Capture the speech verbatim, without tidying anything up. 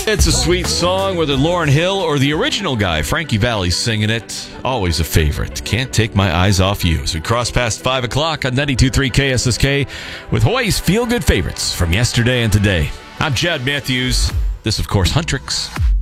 It's a sweet song, whether Lauryn Hill or the original guy, Frankie Valli, singing it. Always a favorite. Can't take my eyes off you. As we cross past five o'clock on ninety-two point three K S S K with Hawaii's feel-good favorites from yesterday and today. I'm Chad Matthews. This, of course, Huntrix.